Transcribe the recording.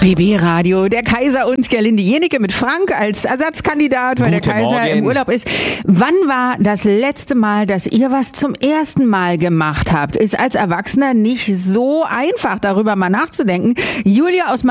BB Radio, der Kaiser und Gerlinde Jenike mit Frank als Ersatzkandidat, weil Guten der Kaiser Morgen. im Urlaub ist. Wann war das letzte Mal, dass ihr was zum ersten Mal gemacht habt? Ist als Erwachsener nicht so einfach, darüber mal nachzudenken. Julia aus